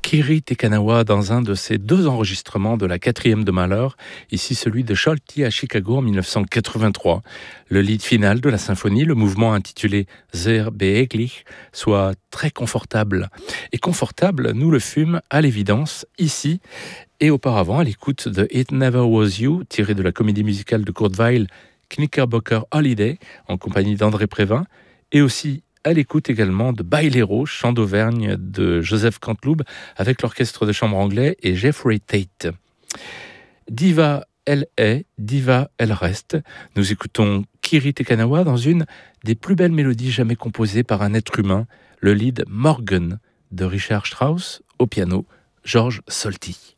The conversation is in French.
Kiri Tekanawa dans un de ses 2 enregistrements de la 4e de Mahler, ici celui de Scholti à Chicago en 1983. Le lead final de la symphonie, le mouvement intitulé Sehr behaglich, soit très confortable. Et confortable, nous le fûmes à l'évidence ici et auparavant à l'écoute de It Never Was You, tiré de la comédie musicale de Kurt Weill, Knickerbocker Holiday, en compagnie d'André Prévin, et aussi à l'écoute également de Bailero, chant d'Auvergne de Joseph Canteloube, avec l'orchestre de chambre anglais et Jeffrey Tate. Diva, elle est, diva, elle reste. Nous écoutons Kiri Tekanawa dans une des plus belles mélodies jamais composées par un être humain, le lied Morgen de Richard Strauss, au piano, Georges Solti.